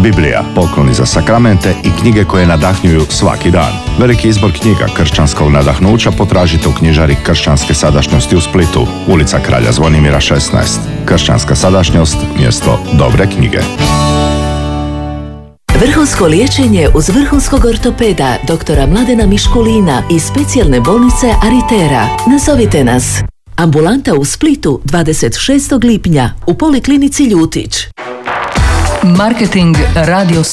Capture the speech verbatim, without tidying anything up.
Biblija, pokloni za sakramente i knjige koje nadahnjuju svaki dan. Veliki izbor knjiga kršćanskog nadahnuća potražite u knjižari Kršćanske sadašnjosti u Splitu, ulica Kralja Zvonimira šesnaest. Kršćanska sadašnjost, mjesto dobre knjige. Vrhunsko liječenje uz vrhunskog ortopeda doktora Mladena Miškulina iz specijalne bolnice Aritera. Nazovite nas. Ambulanta u Splitu dvadeset šestog lipnja u Poliklinici Ljutić. Marketing Radio